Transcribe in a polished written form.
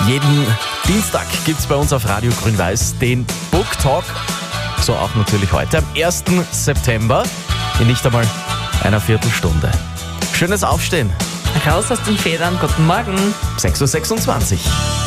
Jeden Dienstag gibt es bei uns auf Radio Grün-Weiß den Book Talk. So auch natürlich heute am 1. September in nicht einmal einer Viertelstunde. Schönes Aufstehen. Raus aus den Federn, guten Morgen. 6.26 Uhr.